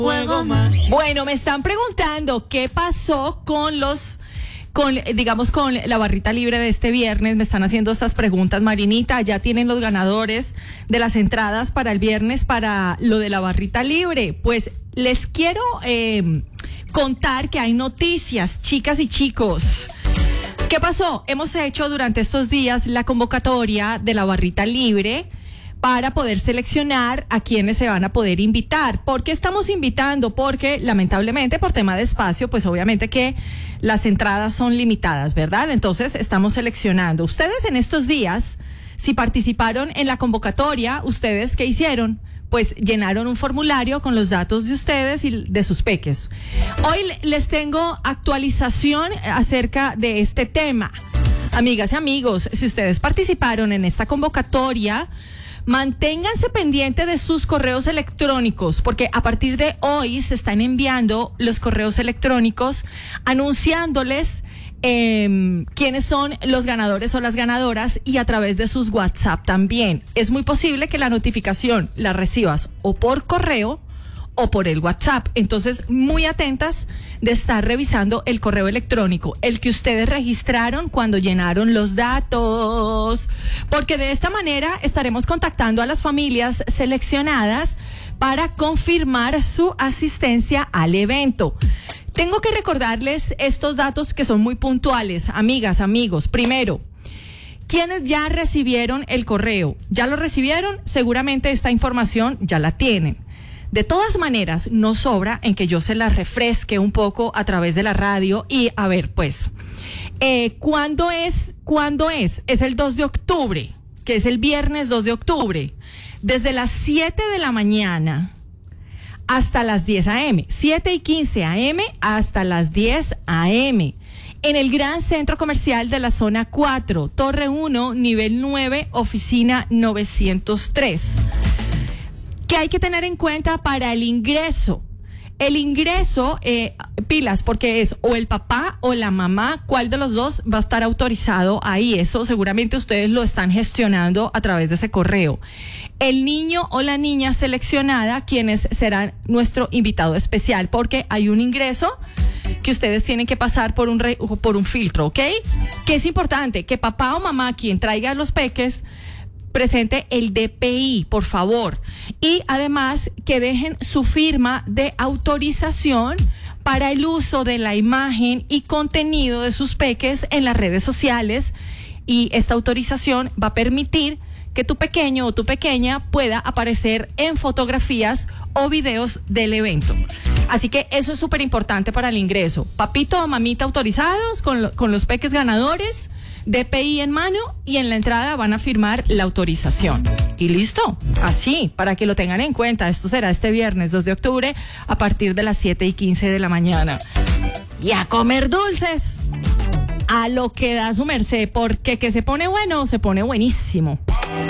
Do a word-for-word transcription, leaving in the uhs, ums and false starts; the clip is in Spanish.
juego más. Bueno, me están preguntando qué pasó con los, con, digamos, con la barrita libre de este viernes. Me están haciendo estas preguntas, Marinita. Ya tienen los ganadores de las entradas para el viernes para lo de la barrita libre. Pues les quiero eh, contar que hay noticias, chicas y chicos. ¿Qué pasó? Hemos hecho durante estos días la convocatoria de la barrita libre para poder seleccionar a quienes se van a poder invitar. ¿Por qué estamos invitando? Porque lamentablemente por tema de espacio, pues obviamente que las entradas son limitadas, ¿verdad? Entonces estamos seleccionando. Ustedes en estos días, si participaron en la convocatoria, ¿ustedes qué hicieron? Pues llenaron un formulario con los datos de ustedes y de sus peques. Hoy les tengo actualización acerca de este tema. Amigas y amigos, si ustedes participaron en esta convocatoria, manténganse pendientes de sus correos electrónicos, porque a partir de hoy se están enviando los correos electrónicos anunciándoles eh, quiénes son los ganadores o las ganadoras, y a través de sus WhatsApp también. Es muy posible que la notificación la recibas o por correo o por el WhatsApp. Entonces, muy atentas de estar revisando el correo electrónico, el que ustedes registraron cuando llenaron los datos, porque de esta manera estaremos contactando a las familias seleccionadas para confirmar su asistencia al evento. Tengo que recordarles estos datos que son muy puntuales, amigas, amigos. Primero, quienes ya recibieron el correo, ya lo recibieron, seguramente esta información ya la tienen. De todas maneras, no sobra en que yo se la refresque un poco a través de la radio. Y a ver, pues, eh, ¿cuándo es? ¿Cuándo es? Es el dos de octubre, que es el viernes dos de octubre, desde las siete de la mañana hasta las diez a eme, siete y quince a eme hasta las diez a eme, en el Gran Centro Comercial de la Zona cuatro, Torre uno, nivel nueve, oficina novecientos tres. ¿Qué hay que tener en cuenta para el ingreso? El ingreso, eh, pilas, porque es o el papá o la mamá, ¿cuál de los dos va a estar autorizado ahí? Eso seguramente ustedes lo están gestionando a través de ese correo. El niño o la niña seleccionada, quienes serán nuestro invitado especial, porque hay un ingreso que ustedes tienen que pasar por un, re, por un filtro, ¿ok? Que es importante que papá o mamá, quien traiga los peques, presente el D P I, por favor. Y además que dejen su firma de autorización para el uso de la imagen y contenido de sus peques en las redes sociales. Y esta autorización va a permitir que tu pequeño o tu pequeña pueda aparecer en fotografías o videos del evento. Así que eso es súper importante para el ingreso. Papito o mamita autorizados con, lo, con los peques ganadores, D P I en mano, y en la entrada van a firmar la autorización. Y listo, así, para que lo tengan en cuenta. Esto será este viernes dos de octubre a partir de las siete y quince de la mañana. Y a comer dulces, a lo que da su merced, porque que se pone bueno, se pone buenísimo.